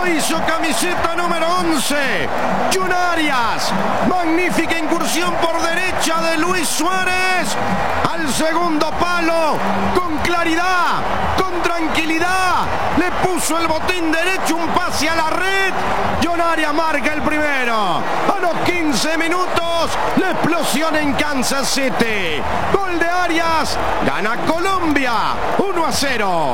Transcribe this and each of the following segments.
hizo camiseta número 11. John Arias. Magnífica incursión por derecha de Luis Suárez. Al segundo palo. Con claridad. Con tranquilidad. Le puso el botín derecho. Un pase a la red. John Arias marca el primero. A los 15 minutos. La explosión en Kansas City. Gol de Arias. Gana Colombia. 1-0.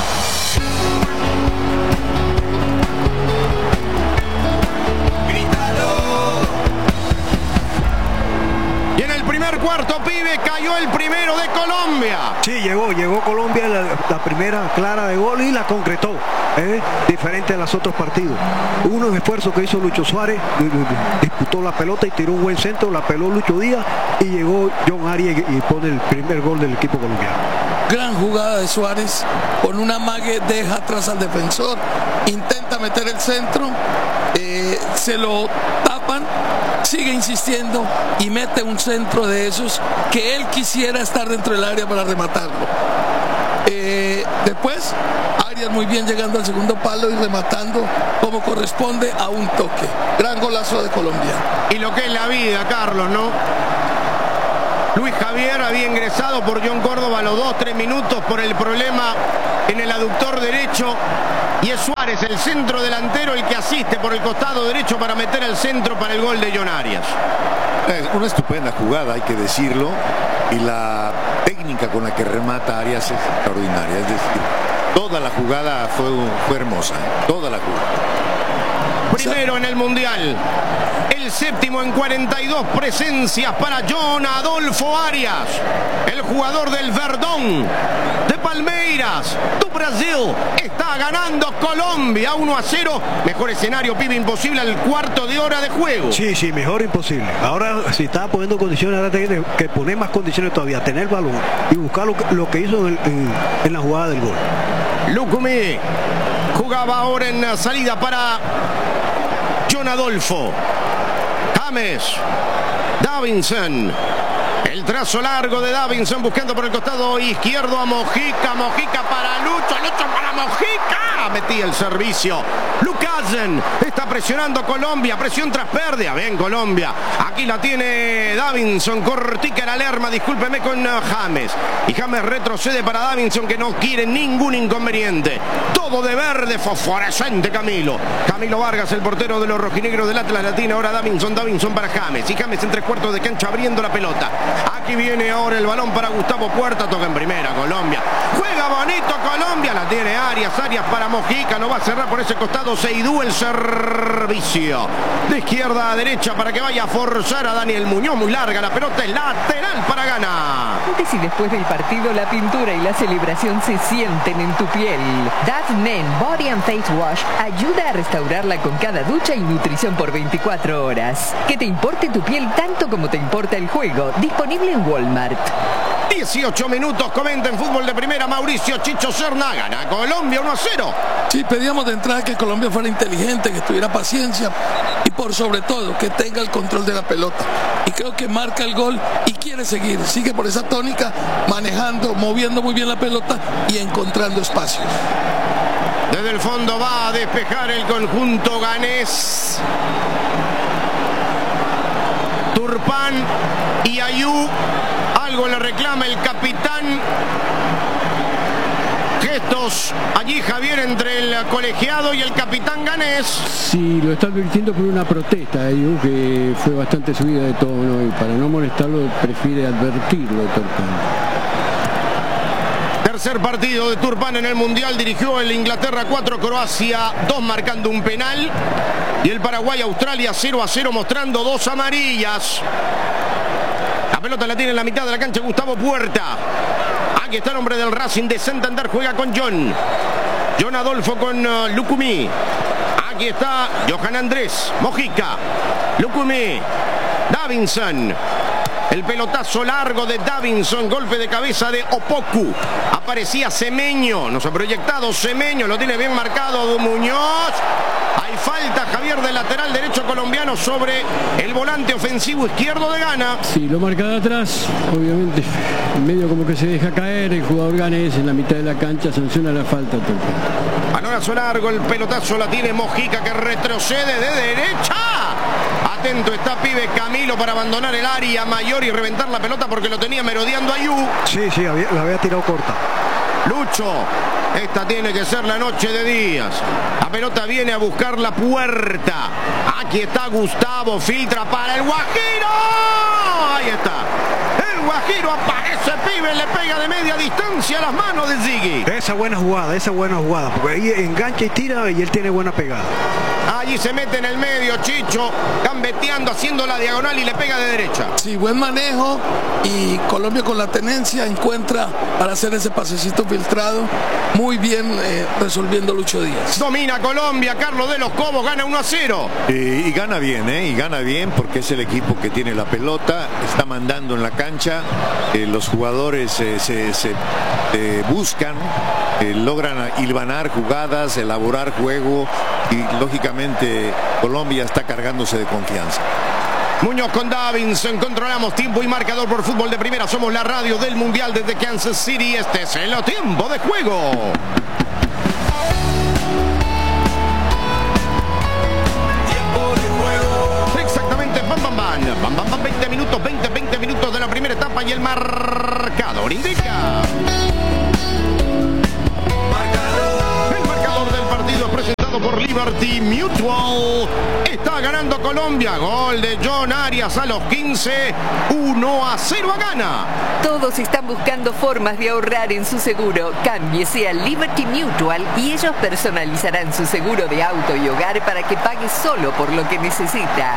Y en el primer cuarto, pibe, cayó el primero de Colombia. Sí, llegó Colombia la primera clara de gol y la concretó. Diferente a los otros partidos. Hubo un esfuerzo que hizo Lucho Suárez, disputó la pelota y tiró un buen centro, la peló Lucho Díaz y llegó John Arias y pone el primer gol del equipo colombiano. Gran jugada de Suárez, con una mague deja atrás al defensor, intenta meter el centro, se lo tapan, sigue insistiendo y mete un centro de esos que él quisiera estar dentro del área para rematarlo. Después Arias muy bien llegando al segundo palo y rematando como corresponde a un toque. Gran golazo de Colombia. Y lo que es la vida, Carlos, ¿no? Luis Javier había ingresado por John Córdoba a los 2-3 minutos por el problema en el aductor derecho. Y es Suárez, el centro delantero, el que asiste por el costado derecho para meter el centro para el gol de John Arias. Una estupenda jugada, hay que decirlo. Y la técnica con la que remata Arias es extraordinaria. Es decir, toda la jugada fue hermosa. Toda la jugada. Primero en el Mundial. El séptimo en 42 presencias para John Adolfo Arias, el jugador del Verdón de Palmeiras, do Brasil. Está ganando Colombia 1-0. Mejor escenario, pibe, imposible al cuarto de hora de juego. Sí, mejor imposible. Ahora, si estaba poniendo condiciones, ahora tiene que poner más condiciones todavía, tener el balón y buscar lo que hizo en la jugada del gol. Lucumí jugaba ahora en salida para John Adolfo. James, Davinson, el trazo largo de Davinson buscando por el costado izquierdo a Mojica, Mojica para Lucho, Lucho para Mojica, metía el servicio. Lucasen está presionando Colombia, presión tras pérdida, bien Colombia, aquí la tiene Davinson, cortica la Lerma, discúlpeme con James, y James retrocede para Davinson que no quiere ningún inconveniente, todo de verde fosforescente Camilo Vargas, el portero de los rojinegros del Atlas Latina. Ahora Davinson para James, y James en 3/4 de cancha abriendo la pelota. Aquí viene ahora el balón para Gustavo Puerta, toca en primera Colombia, juega bonito Colombia, la tiene Arias para Mojica, no va a cerrar por ese costado Seydú, el servicio de izquierda a derecha para que vaya a forzar a Daniel Muñoz, muy larga la pelota, es lateral para Ghana. Antes y después del partido, la pintura y la celebración se sienten en tu piel. That Men Body and Face Wash ayuda a restaurarla con cada ducha y nutrición por 24 horas. Que te importe tu piel tanto como te importa el juego. Disponible en Walmart. 18 minutos, comenta en Fútbol de Primera Mauricio Chicho Serna. Gana Colombia 1-0. Sí, pedíamos de entrada que Colombia fuera inteligente, que tuviera paciencia y por sobre todo que tenga el control de la pelota. Y creo que marca el gol y quiere seguir, sigue por esa tónica, manejando, moviendo muy bien la pelota y encontrando espacios. Desde el fondo va a despejar el conjunto ganés. Turpán y Ayú. Algo le reclama el capitán. Gestos allí, Javier, entre el colegiado y el capitán ganés. Sí, lo está advirtiendo por una protesta, Ayú, que fue bastante subida de tono, y para no molestarlo prefiere advertirlo, Turpán. Tercer partido de Turpán en el Mundial, dirigió el Inglaterra 4, Croacia 2, marcando un penal. Y el Paraguay-Australia 0-0, mostrando 2 amarillas. La pelota la tiene en la mitad de la cancha Gustavo Puerta. Aquí está el hombre del Racing de Santander, juega con John Adolfo con Lucumí. Aquí está Johan Andrés, Mojica, Lucumí, Davinson. El pelotazo largo de Davinson, golpe de cabeza de Opoku. Aparecía Semeño, no se ha proyectado Semeño, lo tiene bien marcado Muñoz. Hay falta, Javier, del lateral derecho colombiano sobre el volante ofensivo izquierdo de Ghana. Sí, lo marca de atrás, obviamente, medio como que se deja caer el jugador ganés en la mitad de la cancha, sanciona la falta. Balonazo largo, el pelotazo la tiene Mojica que retrocede de derecha. Atento está pibe Camilo para abandonar el área mayor y reventar la pelota porque lo tenía merodeando Ayú. Sí, la había tirado corta. Lucho, esta tiene que ser la noche de Díaz. La pelota viene a buscar la puerta. Aquí está Gustavo, filtra para el Guajiro. Ahí está. El Guajiro aparece, pibe, le pega de media distancia a las manos de Ziggy. Esa buena jugada, porque ahí engancha y tira y él tiene buena pegada. Allí se mete en el medio, Chicho, gambeteando, haciendo la diagonal y le pega de derecha. Sí, buen manejo y Colombia con la tenencia encuentra para hacer ese pasecito filtrado. Muy bien resolviendo Lucho Díaz. Domina Colombia, Carlos de los Cobos gana 1-0. Y gana bien, y gana bien porque es el equipo que tiene la pelota, está mandando en la cancha, los jugadores se buscan, logran hilvanar jugadas, elaborar juego y lógicamente Colombia está cargándose de confianza. Muñoz con Davinson, controlamos tiempo y marcador por Fútbol de Primera. Somos la radio del Mundial desde Kansas City. Este es el tiempo de juego. Exactamente, bam, 20 minutos de la primera etapa y el marcador indica. El marcador del partido es presentado por Liberty Mutual. Está ganando Colombia. Gol de John Arias a los 15. 1-0 a Ghana. Todos están buscando formas de ahorrar en su seguro. Cámbiese a Liberty Mutual y ellos personalizarán su seguro de auto y hogar para que pague solo por lo que necesita.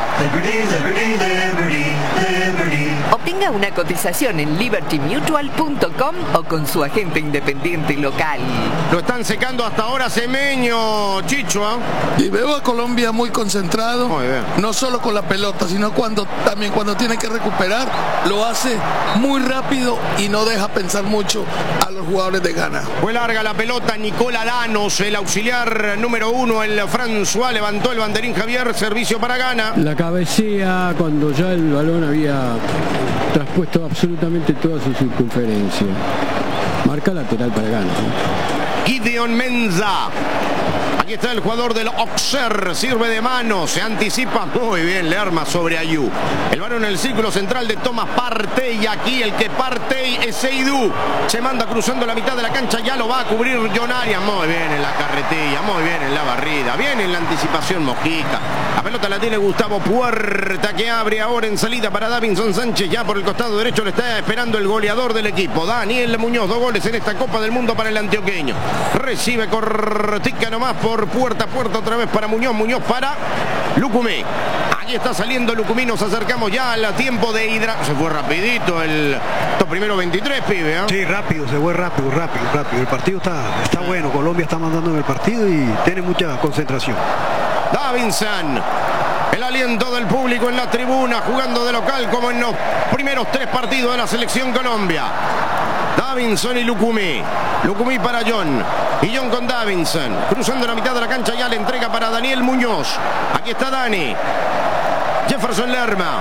Obtenga una cotización en libertymutual.com o con su agente independiente local. Lo están secando hasta ahora Semeño, Chicho. Y veo a Colombia muy concentrado, no solo con la pelota, sino también cuando tiene que recuperar, lo hace muy rápido y no deja pensar mucho a los jugadores de Ghana. Fue larga la pelota, Nicola Danos, el auxiliar número 1, el François, levantó el banderín Javier, servicio para Ghana. La cabecea cuando ya el balón había traspuesto absolutamente toda su circunferencia. Marca lateral para Ghana. Gideon Menza. Aquí está el jugador del Auxerre, sirve de mano, se anticipa muy bien, le arma sobre Ayú. El balón en el círculo central de Thomas Partey, aquí el que Partey es Seydou. Se manda cruzando la mitad de la cancha, ya lo va a cubrir John Arias. Muy bien en la carretilla, muy bien en la barrida, bien en la anticipación Mojica. La pelota la tiene Gustavo Puerta, que abre ahora en salida para Davinson Sánchez, ya por el costado derecho le está esperando el goleador del equipo, Daniel Muñoz. 2 goles en esta Copa del Mundo para el antioqueño. Recibe cortica nomás por Puerta otra vez para Muñoz para Lucumí. Aquí está saliendo Lucumí, nos acercamos ya al tiempo de se fue rapidito estos primeros 23, pibe, ¿eh? Sí, rápido, se fue rápido. El partido está bueno, Colombia está mandando en el partido y tiene mucha concentración. Davinson, el aliento del público en la tribuna, jugando de local como en los primeros 3 partidos de la selección Colombia. Davinson y Lucumí. Lucumí para John. Y John con Davinson. Cruzando la mitad de la cancha ya le entrega para Daniel Muñoz. Aquí está Dani. Jefferson Lerma.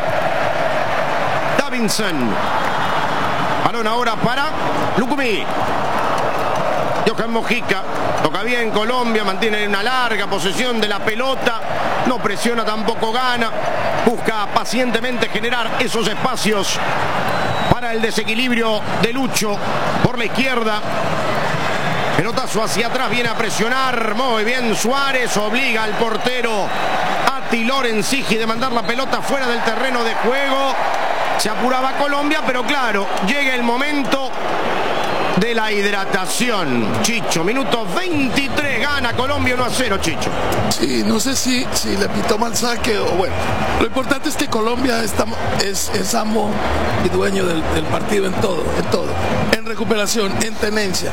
Davinson. Balón ahora para Lucumí. Johan Mojica. Toca bien Colombia, mantiene una larga posesión de la pelota. No presiona tampoco Ghana. Busca pacientemente generar esos espacios para el desequilibrio de Lucho por la izquierda. Pelotazo hacia atrás, viene a presionar. Muy bien Suárez, obliga al portero Ati Lorenzigi de mandar la pelota fuera del terreno de juego. Se apuraba Colombia, pero claro, llega el momento de la hidratación. Chicho, minuto 23, gana Colombia 1-0, Chicho. Sí, no sé si le pitó mal saque o bueno. Lo importante es que Colombia es amo y dueño del partido en todo. En recuperación, en tenencia,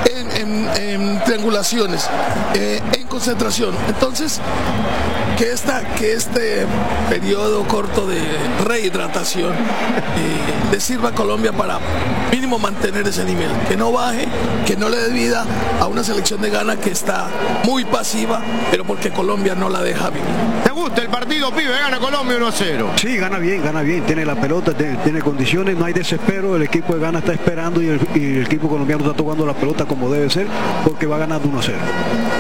en triangulaciones, en concentración. Entonces, que este periodo corto de rehidratación le sirva a Colombia para mínimo mantener ese nivel, que no baje, que no le dé vida a una selección de Ghana que está muy pasiva, pero porque Colombia no la deja vivir. ¿Te gusta el partido, pibe? Gana Colombia 1-0. Sí, gana bien, tiene la pelota, tiene condiciones, no hay desespero, el equipo de Ghana está esperando y el equipo colombiano está tocando la pelota como debe ser, porque va ganando 1-0.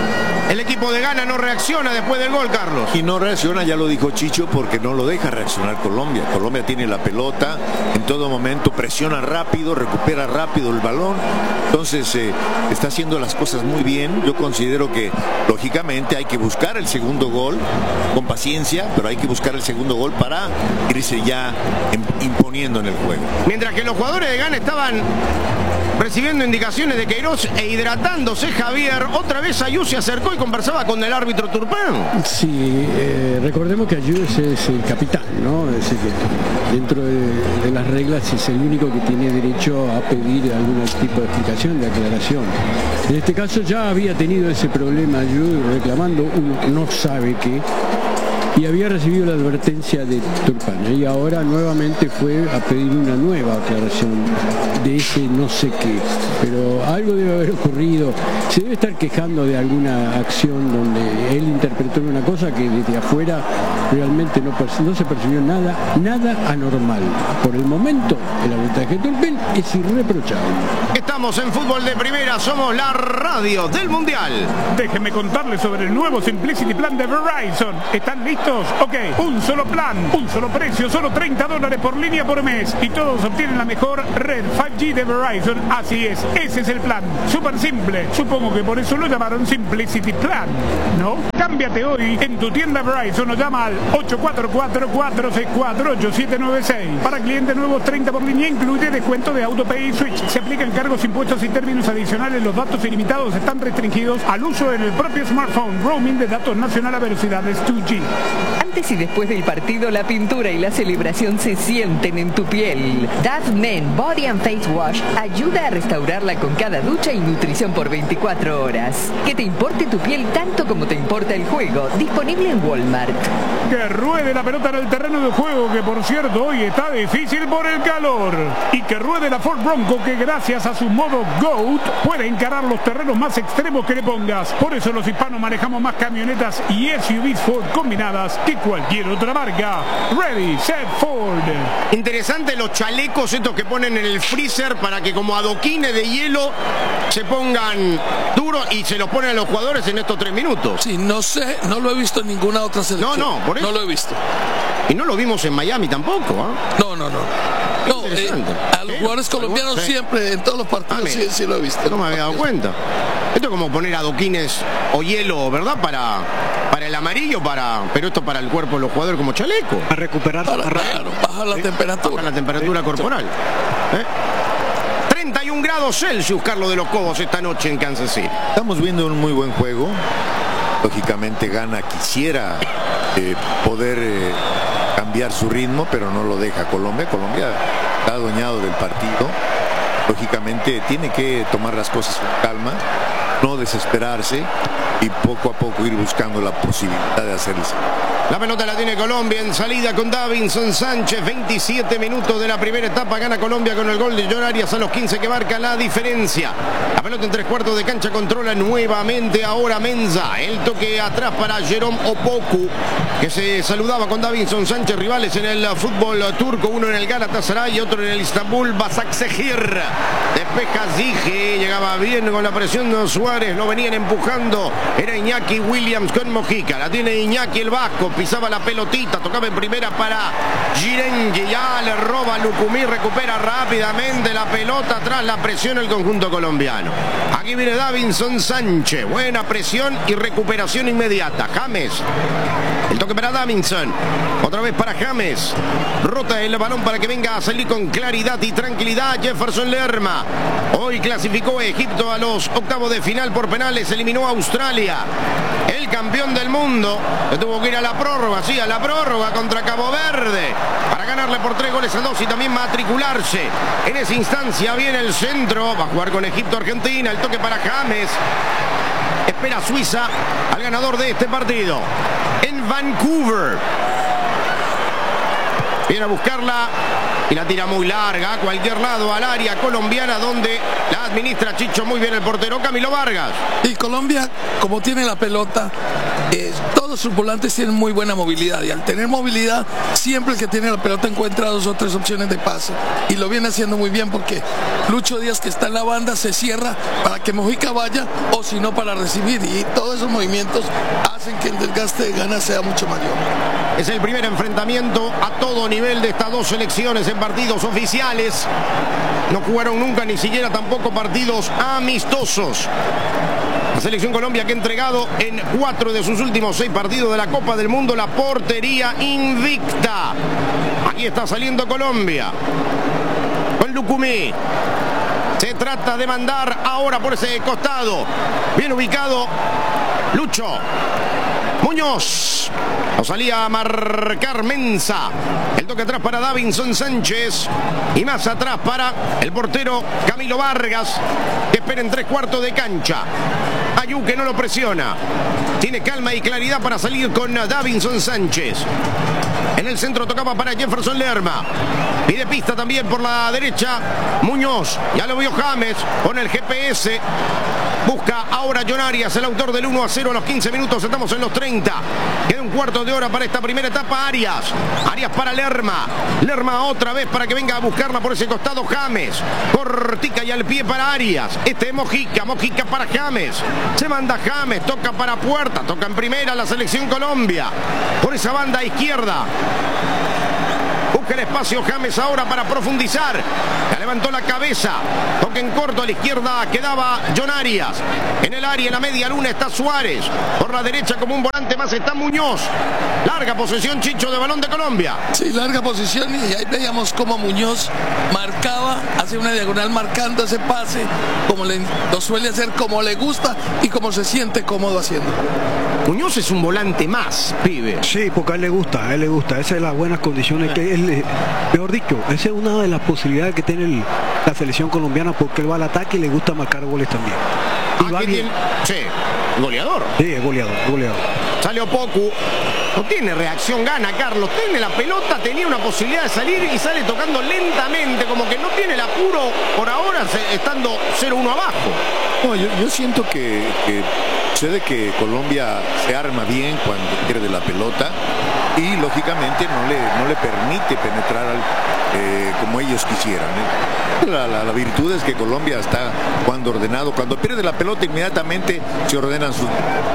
El equipo de Ghana no reacciona después del gol, Carlos. Y no reacciona, ya lo dijo Chicho, porque no lo deja reaccionar Colombia. Colombia tiene la pelota, en todo momento presiona rápido, recupera rápido el balón. Entonces está haciendo las cosas muy bien. Yo considero que lógicamente hay que buscar el segundo gol con paciencia, pero hay que buscar el segundo gol para irse ya imponiendo en el juego. Mientras que los jugadores de Ghana estaban recibiendo indicaciones de Queiroz e hidratándose, Javier, otra vez Ayú se acercó y conversaba con el árbitro Turpin. Sí, recordemos que Ayú es el capitán, ¿no? Es decir, que dentro de las reglas es el único que tiene derecho a pedir algún tipo de explicación, de aclaración. En este caso ya había tenido ese problema Ayú reclamando, uno no sabe qué, y había recibido la advertencia de Turpin, y ahora nuevamente fue a pedir una nueva aclaración de ese no sé qué, pero algo debe haber ocurrido. Se debe estar quejando de alguna acción donde él interpretó una cosa que desde afuera realmente no se percibió nada anormal. Por el momento el arbitraje de Turpin es irreprochable. Estamos en Fútbol de Primera, somos la radio del Mundial. Déjenme contarles sobre el nuevo Simplicity Plan de Verizon. ¿Están listos? Ok, un solo plan, un solo precio, solo $30 por línea por mes. Y todos obtienen la mejor red 5G de Verizon. Así es, ese es el plan. Súper simple. Supongo que por eso lo llamaron Simplicity Plan, ¿no? Cámbiate hoy en tu tienda Verizon o llama al 844-464-8796. Para clientes nuevos, 30 por línea, incluye descuento de AutoPay y Switch. Se aplican cargos, impuestos y términos adicionales. Los datos ilimitados están restringidos al uso en el propio smartphone. Roaming de datos nacional a velocidades 2G. Antes y después del partido, la pintura y la celebración se sienten en tu piel. Dove Men Body and Face Wash ayuda a restaurarla con cada ducha y nutrición por 24 horas. Que te importe tu piel tanto como te importa el juego. Disponible en Walmart. Que ruede la pelota en el terreno de juego, que por cierto hoy está difícil por el calor. Y que ruede la Ford Bronco, que gracias a su modo GOAT puede encarar los terrenos más extremos que le pongas. Por eso los hispanos manejamos más camionetas y SUVs Ford combinadas que cualquier otra marca. Ready, set, Ford. Interesante los chalecos estos que ponen en el freezer para que como adoquines de hielo se pongan duros y se los ponen a los jugadores en estos 3 minutos. Sí, no sé, no lo he visto en ninguna otra selección. No, por eso. No lo he visto. Y no lo vimos en Miami tampoco, ¿eh? No. No, a los jugadores colombianos siempre, en todos los partidos, sí lo he visto. No me había dado cuenta. Esto es como poner adoquines o hielo, ¿verdad? Para el amarillo, pero esto para el cuerpo de los jugadores como chaleco. A recuperar. Baja la temperatura. Baja la temperatura corporal. 31 grados Celsius, Carlos de los Cobos, esta noche en Kansas City. Estamos viendo un muy buen juego. Lógicamente Ghana quisiera poder cambiar su ritmo, pero no lo deja Colombia. Colombia está adueñado del partido. Lógicamente tiene que tomar las cosas con calma, no desesperarse y poco a poco ir buscando la posibilidad de hacerlo. La pelota la tiene Colombia en salida con Davinson Sánchez. 27 minutos de la primera etapa. Gana Colombia con el gol de John Arias a los 15 que marca la diferencia. La pelota en 3/4 de cancha. Controla nuevamente ahora Menza. El toque atrás para Jerome Opoku, que se saludaba con Davinson Sánchez. Rivales en el fútbol turco. Uno en el Galatasaray y otro en el Istanbul Basaksehir. Despeja Zige. Llegaba bien con la presión de Suárez. Lo venían empujando. Era Iñaki Williams con Mojica. La tiene Iñaki el vasco. Pisaba la pelotita, tocaba en primera para Girengi, ya le roba Lucumí, recupera rápidamente la pelota, tras la presión el conjunto colombiano. Aquí viene Davinson Sánchez, buena presión y recuperación inmediata. James, el toque para Davinson, otra vez para James, rota el balón para que venga a salir con claridad y tranquilidad Jefferson Lerma. Hoy clasificó Egipto a los octavos de final por penales, eliminó a Australia. El campeón del mundo que tuvo que ir a la prórroga contra Cabo Verde para ganarle por 3-2 y también matricularse. En esa instancia viene el centro, va a jugar con Egipto-Argentina, el toque para James. Espera Suiza al ganador de este partido en Vancouver. Viene a buscarla Y la tira muy larga, a cualquier lado, al área colombiana, donde la administra Chicho muy bien el portero Camilo Vargas. Y Colombia, como tiene la pelota, todos sus volantes tienen muy buena movilidad. Y al tener movilidad, siempre el que tiene la pelota encuentra 2 o 3 opciones de pase. Y lo viene haciendo muy bien porque Lucho Díaz, que está en la banda, se cierra para que Mojica vaya o si no para recibir. Y todos esos movimientos hacen que el desgaste de ganas sea mucho mayor. Es el primer enfrentamiento a todo nivel de estas dos selecciones en partidos oficiales. No jugaron nunca, ni siquiera tampoco partidos amistosos. La selección Colombia que ha entregado en 4 de sus últimos 6 partidos de la Copa del Mundo la portería invicta. Aquí está saliendo Colombia con Lucumí. Se trata de mandar ahora por ese costado. Bien ubicado Lucho Muñoz. Lo salía a marcar Mensah. El toque atrás para Davinson Sánchez. Y más atrás para el portero Camilo Vargas, que espera en 3/4 de cancha. Ayú, que no lo presiona. Tiene calma y claridad para salir con Davinson Sánchez. En el centro tocaba para Jefferson Lerma. Pide pista también por la derecha Muñoz. Ya lo vio James con el GPS. Busca ahora John Arias, el autor del 1-0 a los 15 minutos. Estamos en los 30. Queda un cuarto de hora para esta primera etapa. Arias para Lerma. Lerma otra vez para que venga a buscarla por ese costado James. Cortica y al pie para Arias. Este es Mojica. Mojica para James. Se manda James. Toca para Puerta. Toca en primera la selección Colombia. Por esa banda izquierda. Busca el espacio James ahora para profundizar. Ya levantó la cabeza. Toque en corto a la izquierda. Quedaba John Arias. En el área, en la media luna está Suárez. Por la derecha como un volante más está Muñoz. Larga posesión, Chicho, de balón de Colombia. Sí, larga posición. Y ahí veíamos cómo Muñoz marcaba, hace una diagonal marcando ese pase, como lo suele hacer, como le gusta y como se siente cómodo haciendo. Muñoz es un volante más, pibe. Sí, porque a él le gusta, Esas son las buenas condiciones que él, mejor dicho, esa es una de las posibilidades que tiene la selección colombiana, porque él va al ataque y le gusta marcar goles también. Y va bien. Sí, goleador. Sí, es goleador. Salió Poku. No tiene reacción, gana Carlos. Tiene la pelota, tenía una posibilidad de salir y sale tocando lentamente, como que no tiene el apuro por ahora, estando 0-1 abajo. No, yo siento que sucede que Colombia se arma bien cuando pierde la pelota y lógicamente no le permite penetrar como ellos quisieran. La virtud es que Colombia está jugando ordenado. Cuando pierde la pelota inmediatamente se ordenan sus...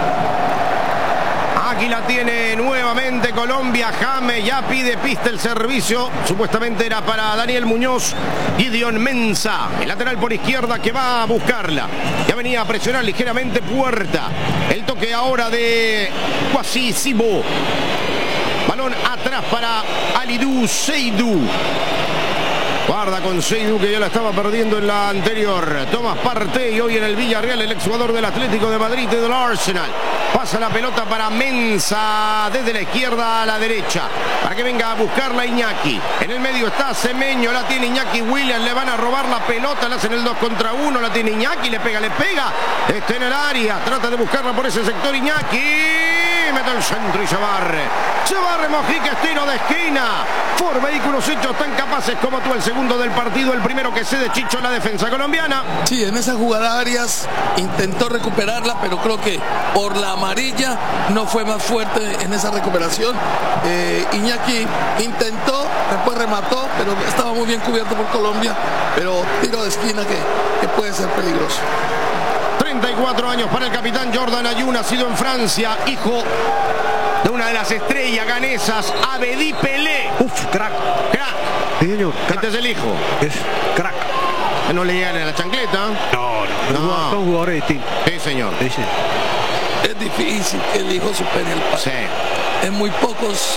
Aquí la tiene nuevamente Colombia. James ya pide pista el servicio. Supuestamente era para Daniel Muñoz. Gideon Mensah, el lateral por izquierda que va a buscarla. Ya venía a presionar ligeramente Puerta. El toque ahora de Kwasi Sibo. Balón atrás para Alidou Seydou. Guarda con Seydou, que ya la estaba perdiendo en la anterior. Tomás Partey, hoy en el Villarreal, el exjugador del Atlético de Madrid y del Arsenal. Pasa la pelota para Mensah desde la izquierda a la derecha, para que venga a buscarla Iñaki. En el medio está Semeño, la tiene Iñaki Williams, le van a robar la pelota, la hacen el 2 contra 1, la tiene Iñaki, le pega. Está en el área, trata de buscarla por ese sector Iñaki. Mete el centro y se barre Mojica, estilo de esquina. Por vehículos hechos tan capaces como tú, el segundo del partido, el primero que cede Chicho en la defensa colombiana. Sí, en esa jugada Arias intentó recuperarla, pero creo que por la amarilla no fue más fuerte en esa recuperación. Iñaki intentó, después remató, pero estaba muy bien cubierto por Colombia, pero tiro de esquina que puede ser peligroso. 34 años para el capitán Jordan Ayew, nacido en Francia, hijo de una de las estrellas ganesas, Abedi Pelé. Crack. Sí, señor, crack. Este es el hijo. Es crack. ¿No le llegan en la chancleta? No. Son jugadores distintos. Sí, señor. Sí. Es difícil que el hijo supere el padre. Sí. En muy pocos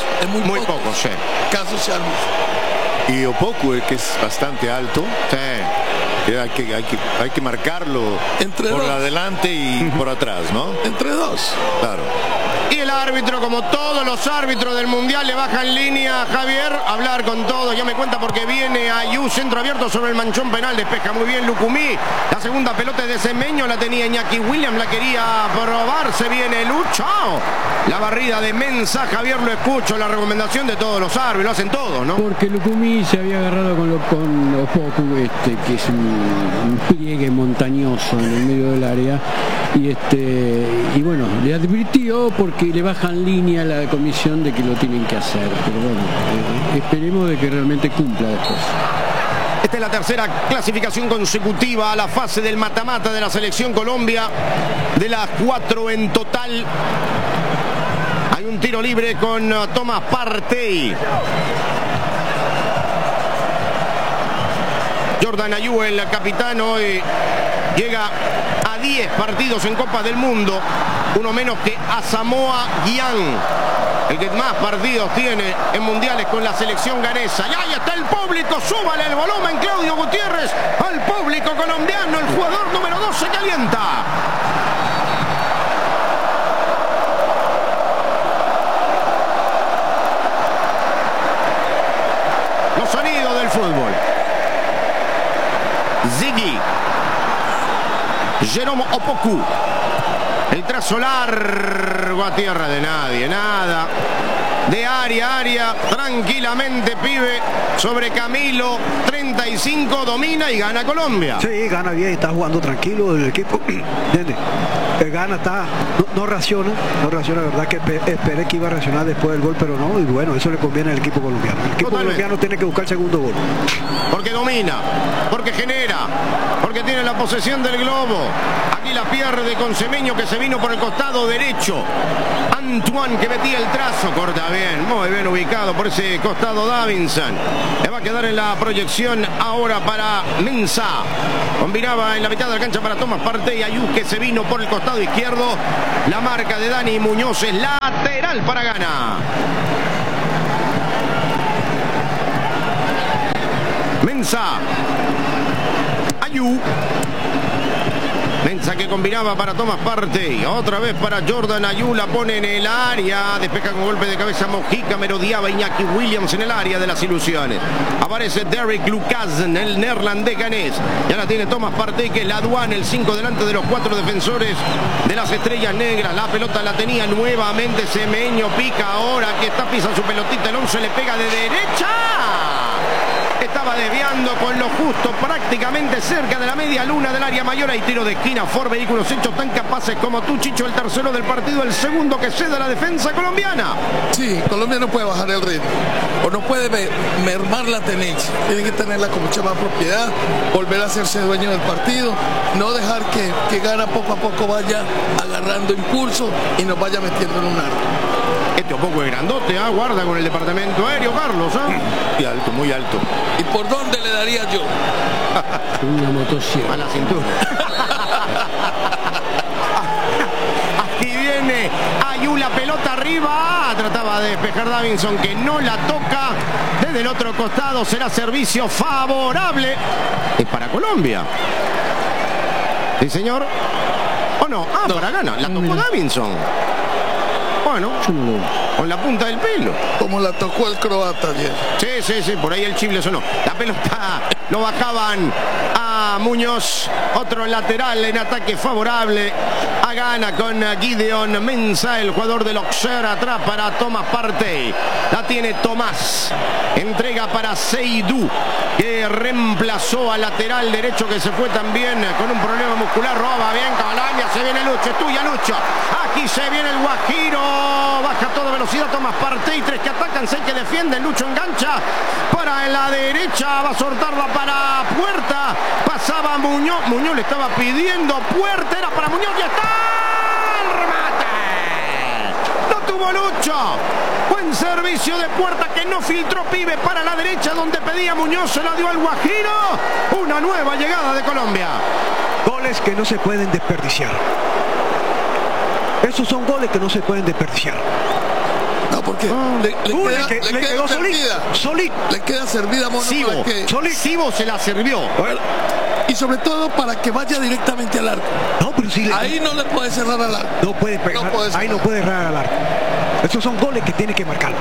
sí. casos se han visto. Y Opoku, que es bastante alto. Sí. Que hay que marcarlo Entre por dos. adelante y por atrás, ¿no? Entre dos. Claro. Y el árbitro, como todos los árbitros del Mundial, le baja en línea a Javier a hablar con todos. Ya me cuenta porque viene Ayú, centro abierto sobre el manchón penal. Despeja muy bien Lucumí. La segunda pelota es de Semeño, la tenía Iñaki Williams, la quería probar. Se viene Lucho. La barrida de Mensah, Javier lo escucho. La recomendación de todos los árbitros, lo hacen todos, ¿no? Porque Lucumí se había agarrado con Opoku, que es un pliegue montañoso en el medio del área. Y bueno, le advirtió porque le bajan línea a la comisión de que lo tienen que hacer. Pero bueno, esperemos de que realmente cumpla después. Esta es la tercera clasificación consecutiva a la fase del mata-mata de la selección Colombia. De las 4 en total. Hay un tiro libre con Thomas Partey. Jordan Ayew, el capitán, hoy llega a 10 partidos en Copa del Mundo, uno menos que Asamoah Gyan, el que más partidos tiene en mundiales con la selección ganesa. Y ahí está el público, súbale el volumen, Claudio Gutiérrez, al público colombiano, el jugador número 2 se calienta. Los sonidos del fútbol. Ziggy, Jerome Opoku, el trazo largo a tierra de nadie, nada, de área a área, tranquilamente pibe, sobre Camilo, 35, domina y gana Colombia. Sí, gana bien, está jugando tranquilo el equipo, ¿entiendes? Gana, no reacciona, verdad que esperé que iba a reaccionar después del gol, pero no, y bueno, eso le conviene al equipo colombiano. El equipo colombiano tiene que buscar el segundo gol. Porque domina, porque genera, porque tiene la posesión del globo. Aquí la pierde con Semeño, que se vino por el costado derecho. Antoine, que metía el trazo, corta bien, muy bien ubicado por ese costado Davinson. Le va a quedar en la proyección ahora para Mensah. Combinaba en la mitad de la cancha para Thomas Partey y Ayew, que se vino por el costado izquierdo. La marca de Dani Muñoz es lateral para Ghana. Mensah, Ayew. Mensah, que combinaba para Thomas Partey, otra vez para Jordan Ayew, la pone en el área, despeja con golpe de cabeza Mojica, merodeaba Iñaki Williams en el área de las ilusiones. Aparece Derek Lucasen, el neerlandés ganés, ya la tiene Thomas Partey, que es la aduana, el 5 delante de los 4 defensores de las Estrellas Negras. La pelota la tenía nuevamente Semeño, pica ahora, que está, pisa su pelotita, el 11 le pega de derecha. Estaba desviando con lo justo, prácticamente cerca de la media luna del área mayor. Hay tiro de esquina, Ford Vehículos hechos tan capaces como tú, Chicho, el tercero del partido, el segundo que cede a la defensa colombiana. Sí, Colombia no puede bajar el ritmo, o no puede mermar la tenencia. Tiene que tenerla con mucha más propiedad, volver a hacerse dueño del partido, no dejar que Ghana poco a poco vaya agarrando impulso y nos vaya metiendo en un arco. Este un poco es grandote, guarda con el departamento aéreo, Carlos. Y alto, muy alto. ¿Y por dónde le daría yo? Una motosierra. A la cintura. Aquí viene Ayew, la pelota arriba. Trataba de despejar Davinson, que no la toca. Desde el otro costado será servicio favorable. Es para Colombia. ¿Sí, señor? ¿O no? No. Para Ghana. La tocó Davinson. Bueno, con la punta del pelo. Como la tocó el croata ayer. Sí, por ahí el chifle sonó. La pelota lo bajaban a Muñoz. Otro lateral en ataque favorable a Ghana con Gideon Mensah, el jugador del Auxerre, atrás para Thomas Partey. La tiene Tomás. Entrega para Seydou, que reemplazó al lateral derecho, que se fue también con un problema muscular. Roba bien Colombia, se viene Lucho, es tuya Lucho. Aquí se viene el Guajiro, baja a toda velocidad Thomas Partey, 3 que atacan, 6 que defienden. Lucho engancha para la derecha, va a soltarla para Puerta. Pasaba Muñoz, Muñoz le estaba pidiendo Puerta, era para Muñoz, ya está el remate. No tuvo Lucho. Buen servicio de Puerta, que no filtró, pibe, para la derecha donde pedía Muñoz, se la dio al Guajiro. Una nueva llegada de Colombia. Goles que no se pueden desperdiciar. Esos son goles que no se pueden desperdiciar. No, porque le queda servida. Solito. Le queda servida a Mono. Sibo se la sirvió. y sobre todo para que vaya directamente al arco. No, pero si ahí no le puede cerrar al arco. No puede pegar, ahí no puede errar al arco. Esos son goles que tiene que marcar.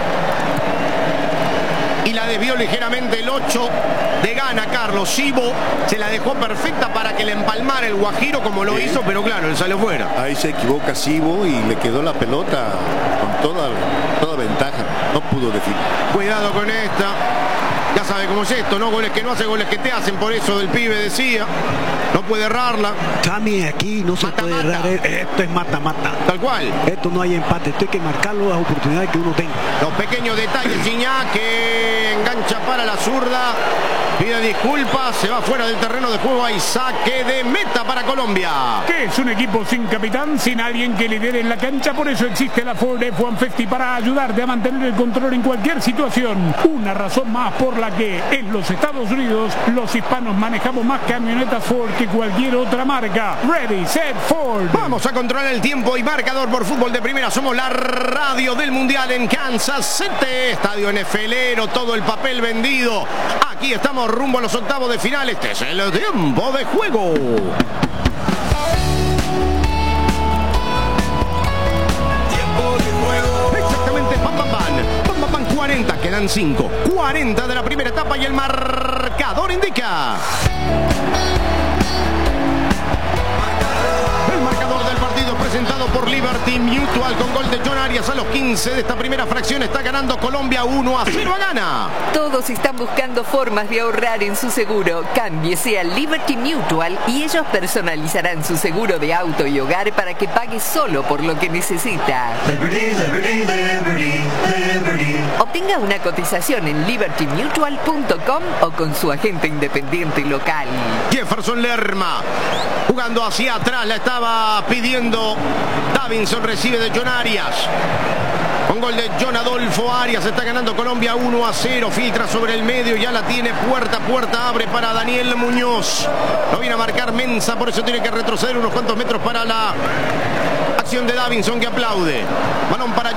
Y la desvió ligeramente el 8 de Ghana, Carlos Sibo. Se la dejó perfecta para que le empalmara el Guajiro como lo hizo, pero claro, él salió fuera. Ahí se equivoca Sibo y le quedó la pelota con toda ventaja. No pudo definir. Cuidado con esta. Ya sabe cómo es esto, ¿no? Goles que no hace, goles que te hacen. Por eso del pibe decía, no puede errarla. También aquí no se puede errar. Esto es mata-mata. Tal cual. Esto no hay empate. Esto hay que marcarlo las oportunidades que uno tenga. Los pequeños detalles. Gignac que engancha para la zurda. Pide disculpas. Se va fuera del terreno de juego. Hay saque de meta para Colombia. Que es un equipo sin capitán, sin alguien que lidere en la cancha. Por eso existe la Ford F-150 para ayudarte a mantener el control en cualquier situación. Una razón más por la que en los Estados Unidos los hispanos manejamos más camionetas Ford que cualquier otra marca. Ready, set, Ford. Vamos a controlar el tiempo y marcador por Fútbol de Primera. Somos la radio del Mundial en Kansas City. Estadio NFLero, todo el papel vendido. Aquí estamos rumbo a los octavos de final. Este es el tiempo de juego. Exactamente, pam, pam, pam. Pam, pam, pam, 40, quedan 5. 40 de la primera etapa y el marcador indica. El marcador del partido presentado por Liberty Mutual con gol de John Arias a los 15 de esta primera fracción. Está ganando Colombia 1-0 a Ghana. Todos están buscando formas de ahorrar en su seguro. Cámbiese a Liberty Mutual y ellos personalizarán su seguro de auto y hogar para que pague solo por lo que necesita. Obtenga una cotización en libertymutual.com o con su agente independiente local. Jefferson Lerma jugando hacia atrás, la estaba pidiendo Davinson, recibe de John Arias. Con gol de John Adolfo Arias está ganando Colombia 1-0, filtra sobre el medio, ya la tiene puerta a puerta, abre para Daniel Muñoz. Lo viene a marcar Mensah, por eso tiene que retroceder unos cuantos metros para la acción de Davinson que aplaude. Balón para